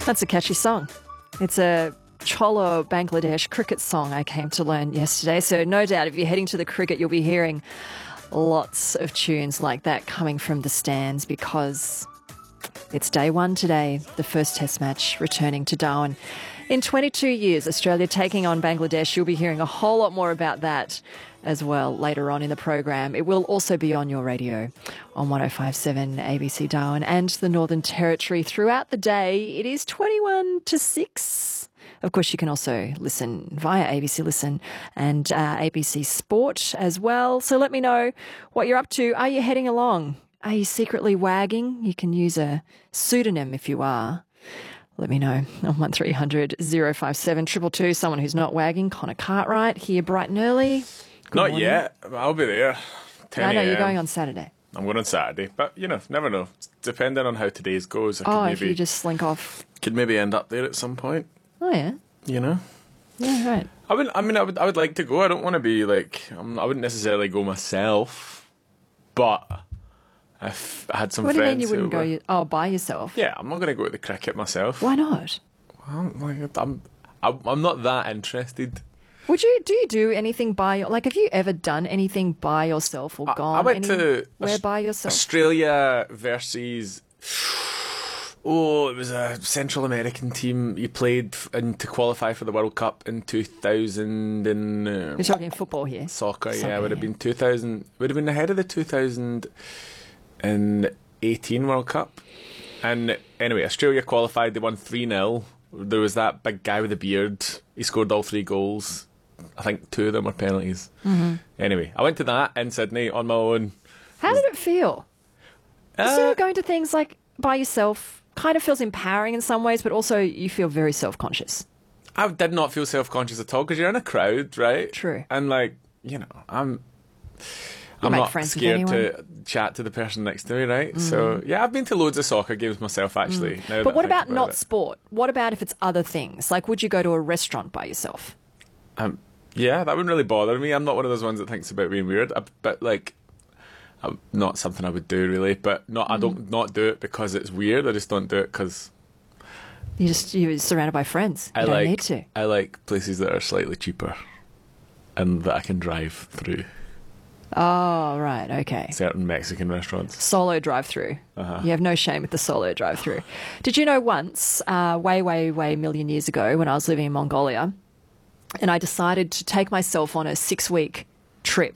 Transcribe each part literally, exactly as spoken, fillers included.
That's a catchy song. It's a Cholo Bangladesh cricket song I came to learn yesterday. So no doubt if you're heading to the cricket, you'll be hearing lots of tunes like that coming from the stands because it's day one today, the first test match returning to Darwin. In twenty-two years, Australia taking on Bangladesh. You'll be hearing a whole lot more about that as well later on in the program. It will also be on your radio on one oh five point seven A B C Darwin and the Northern Territory throughout the day. It is twenty-one to six. Of course, you can also listen via A B C Listen and uh, A B C Sport as well. So let me know what you're up to. Are you heading along? Are you secretly wagging? You can use a pseudonym if you are. Let me know on one three hundred oh five seven two two two. Someone who's not wagging, Connor Cartwright, here bright and early. Good Not morning. yet. I'll be there. ten I know a m. you're going on Saturday. I'm going on Saturday, but you know, never know. Depending on how today's goes, I could Oh, maybe if you just slink off. could maybe end up there at some point. Oh, yeah. You know. Yeah, right. I would. I mean, I would. I would like to go. I don't want to be like. I'm, I wouldn't necessarily go myself, but if I had some What do you friends mean you wouldn't who go were- you, oh, by yourself? Yeah, I'm not going to go to the cricket myself. Why not? I'm, like, I'm, I'm, I'm not that interested. Would you, do you do anything by, like, have you ever done anything by yourself or I- gone I went to anywhere Aus- by yourself? Australia versus. Oh, it was a Central American team. You played f- in, to qualify for the World Cup in two thousand and uh, You're talking football here. soccer. Soccer, Yeah, would have yeah. been two thousand. Would have been ahead of the two thousand eighteen World Cup. And anyway, Australia qualified. They won three nil. There was that big guy with the beard. He scored all three goals. I think two of them were penalties. Mm-hmm. Anyway, I went to that in Sydney on my own. How did it feel? Uh, So going to things like by yourself kind of feels empowering in some ways, but also you feel very self-conscious. I did not feel self-conscious at all because you're in a crowd, right? True. And like, you know, I'm You I'm make not friends with scared to anyone. chat to the person next to me, right? So yeah, I've been to loads of soccer games myself actually. now But that what I think about not it. sport? What about if it's other things? Like, would you go to a restaurant by yourself? Um, yeah, that wouldn't really bother me. I'm not one of those ones that thinks about being weird. I, but like, I'm not something I would do really. But not I Mm. don't not do it because it's weird. I just don't do it because You just you're surrounded by friends. You I don't like need to. I like places that are slightly cheaper and that I can drive through. Oh, right, okay. Certain Mexican restaurants. Solo drive-through. Uh-huh. You have no shame with the solo drive-through. Did you know once, uh, way, way, way million years ago, when I was living in Mongolia, and I decided to take myself on a six-week trip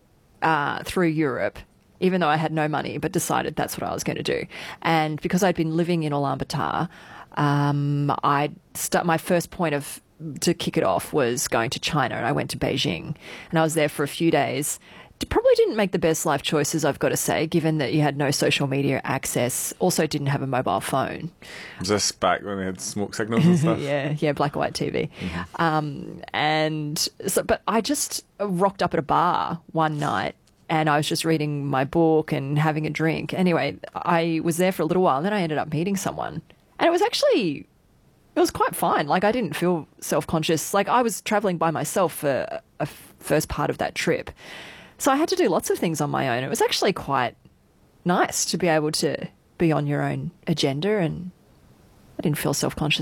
uh, through Europe, even though I had no money, but decided that's what I was going to do. And because I'd been living in Ulaanbaatar, um, I start my first point of to kick it off was going to China, and I went to Beijing, and I was there for a few days. Probably didn't make the best life choices, I've got to say, given that you had no social media access. Also, didn't have a mobile phone. Was this back when they had smoke signals and stuff? Yeah, yeah, black and white T V. Um, and so, but I just rocked up at a bar one night and I was just reading my book and having a drink. Anyway, I was there for a little while and then I ended up meeting someone. And it was actually, it was quite fine. Like, I didn't feel self-conscious. Like, I was traveling by myself for a, a first part of that trip. So I had to do lots of things on my own. It was actually quite nice to be able to be on your own agenda, and I didn't feel self-conscious